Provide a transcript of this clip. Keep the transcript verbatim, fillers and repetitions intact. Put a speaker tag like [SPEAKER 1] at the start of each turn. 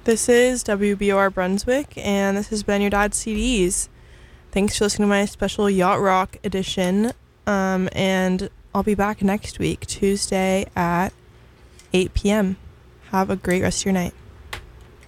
[SPEAKER 1] This is W B O R Brunswick, and this has been your Dad's C Ds. Thanks for listening to my special Yacht Rock edition, um, and I'll be back next week, Tuesday at eight p.m. Have a great rest of your night.